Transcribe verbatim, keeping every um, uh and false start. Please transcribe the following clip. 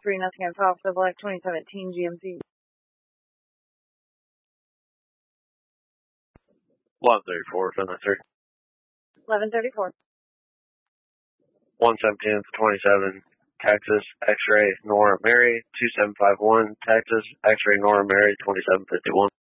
three, nothing on top, the black twenty seventeen G M C. eleven thirty-four, Finley three. eleven thirty-four. one seventeen twenty-seven, Texas, X-ray, Nora Mary, two seven five one, Texas, X-ray, Nora Mary, twenty-seven fifty-one.